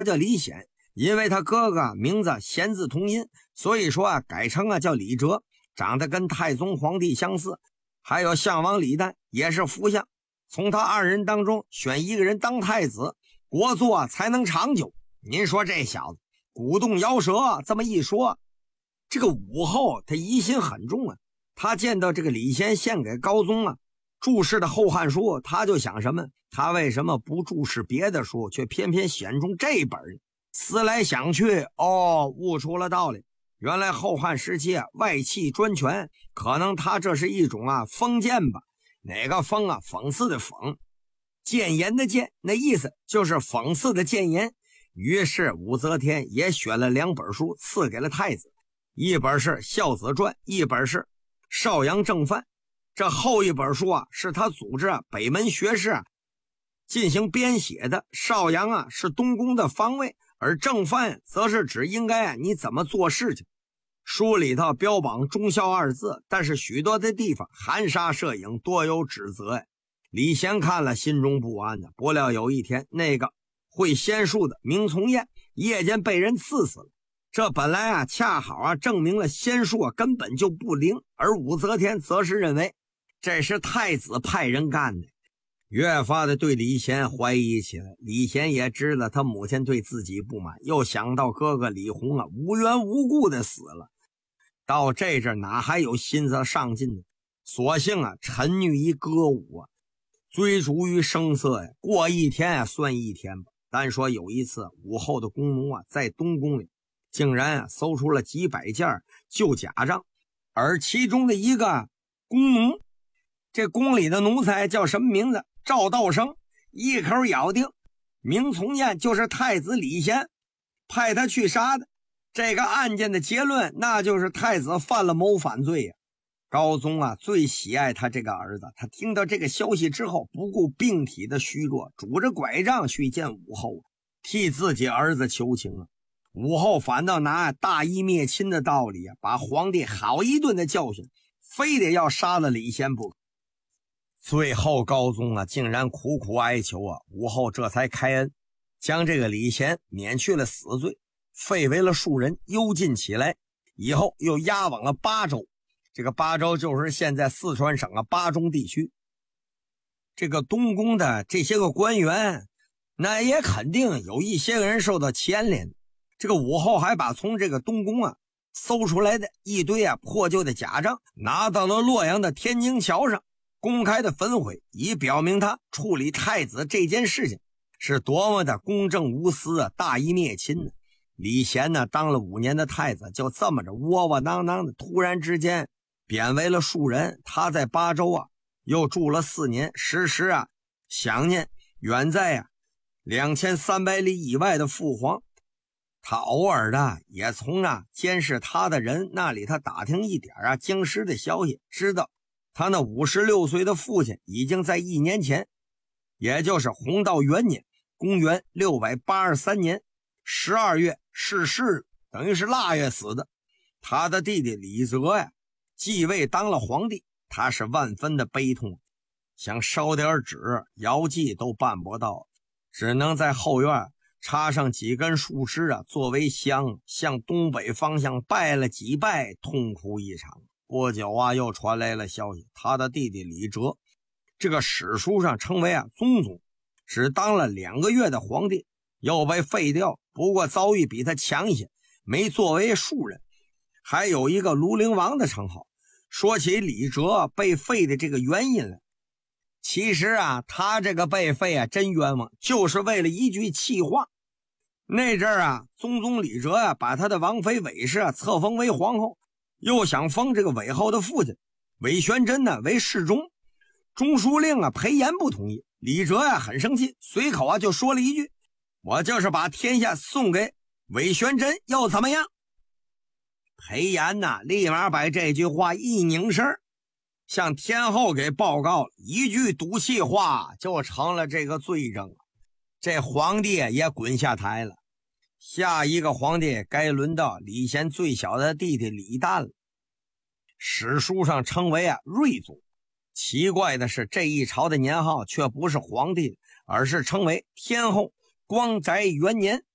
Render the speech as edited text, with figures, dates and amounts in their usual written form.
叫李显，因为他哥哥名字显字同音，所以说改成叫李哲，长得跟太宗皇帝相似。还有项王李旦也是福相，从他二人当中选一个人当太子，国祚才能长久。您说这小子鼓动摇舌，这么一说，这个武后他疑心很重啊。他见到这个李贤献给高宗注释的《后汉书》，他就想什么？他为什么不注释别的书，却偏偏选中这本？思来想去，悟出了道理。原来后汉时期外戚专权，可能他这是一种封建吧。哪个封讽刺的讽，谏言的谏，那意思就是讽刺的谏言。于是武则天也选了2本书赐给了太子，一本是《孝子传》，一本是《邵阳正范》。这后一本书是他组织北门学士进行编写的。邵阳是东宫的方位，而正范则是指应该你怎么做事情。书里头标榜忠孝2字，但是许多的地方含沙射影，多有指责。李贤看了心中不安的，不料有一天那个会仙术的明从晏夜间被人刺死了。这本来恰好证明了仙术根本就不灵，而武则天则是认为这是太子派人干的，越发的对李贤怀疑起来。李贤也知道他母亲对自己不满，又想到哥哥李弘无缘无故的死了，到这阵哪还有心思上进呢？索性沉溺于歌舞追逐于声色过一天算一天吧。单说有一次，武后的弓弩在东宫里竟然搜出了几百件旧甲仗，而其中的一个弓弩，这宫里的奴才叫什么名字？赵道生，一口咬定明从晏就是太子李贤派他去杀的。这个案件的结论，那就是太子犯了谋反罪高宗最喜爱他这个儿子，他听到这个消息之后，不顾病体的虚弱，拄着拐杖去见武后，替自己儿子求情武后反倒拿大义灭亲的道理把皇帝好一顿的教训，非得要杀了李贤不可。最后高宗竟然苦苦哀求武后这才开恩，将这个李贤免去了死罪，废为了庶人，幽禁起来，以后又押往了巴州。这个巴州就是现在四川省巴中地区。这个东宫的这些个官员，那也肯定有一些个人受到牵连。这个武后还把从这个东宫搜出来的一堆破旧的甲仗拿到了洛阳的天津桥上，公开的焚毁，以表明他处理太子这件事情是多么的公正无私大义灭亲呢。李贤当了5年的太子，就这么着窝窝囊囊的，突然之间贬为了庶人。他在巴州又住了4年，时时想念远在2300里以外的父皇。他偶尔的也从监视他的人那里他打听一点京师的消息，知道他那56岁的父亲已经在1年前，也就是弘道元年公元683年12月逝世，等于是腊月死的。他的弟弟李泽继位当了皇帝，他是万分的悲痛，想烧点纸摇祭都办不到，只能在后院插上几根树枝作为香，向东北方向拜了几拜，痛哭一场。不久又传来了消息，他的弟弟李哲，这个史书上称为宗宗，只当了2个月的皇帝，又被废掉，不过遭遇比他强一些，没作为庶人，还有一个庐陵王的称号。说起李哲被废的这个原因来，其实他这个被废真冤枉，就是为了一句气话。那阵宗宗李哲把他的王妃韦氏册封为皇后，又想封这个韦后的父亲韦玄真为世中。中书令裴炎不同意，李哲很生气，随口就说了一句：我就是把天下送给韦玄真又怎么样？裴炎立马把这句话一拧身，向天后给报告了，一句赌气话就成了这个罪证。这皇帝也滚下台了。下一个皇帝该轮到李贤最小的弟弟李旦了，史书上称为睿宗。奇怪的是，这一朝的年号却不是皇帝，而是称为天后光宅元年。